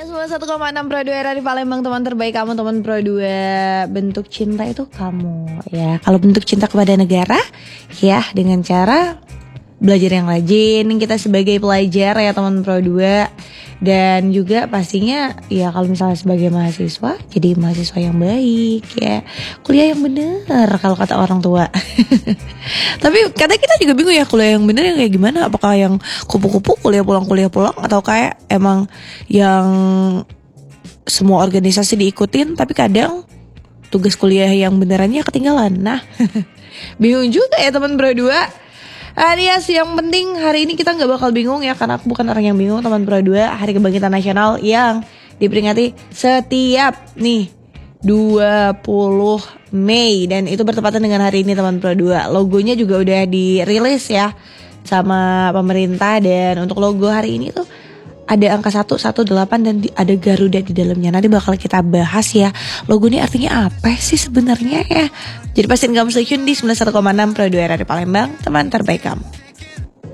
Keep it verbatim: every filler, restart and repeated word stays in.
sembilan puluh satu koma enam Pro dua era di Palembang, teman terbaik kamu, teman Pro dua. Bentuk cinta itu kamu ya. Kalau bentuk cinta kepada negara ya dengan cara belajar yang rajin, kita sebagai pelajar ya teman Pro dua. Dan juga pastinya ya kalau misalnya sebagai mahasiswa, jadi mahasiswa yang baik ya. Kuliah yang bener kalau kata orang tua. Tapi kadang kita juga bingung ya, kuliah yang bener yang kayak gimana. Apakah yang kupu-kupu kuliah pulang kuliah pulang, atau kayak emang yang semua organisasi diikutin tapi kadang tugas kuliah yang benerannya ketinggalan. Nah, bingung juga ya teman Pro dua. Alias yang penting hari ini kita gak bakal bingung ya, karena aku bukan orang yang bingung teman Pro dua. Hari Kebangkitan Nasional yang diperingati setiap nih dua puluh Mei, dan itu bertepatan dengan hari ini teman Pro dua. Logonya juga udah dirilis ya sama pemerintah, dan untuk logo hari ini tuh ada angka satu satu delapan dan ada Garuda di dalamnya. Nanti bakal kita bahas ya, logo ini artinya apa sih sebenarnya ya. Jadi pastiin kamu stay tune di sembilan puluh satu koma enam Pro dua era di Palembang, teman terbaik kamu.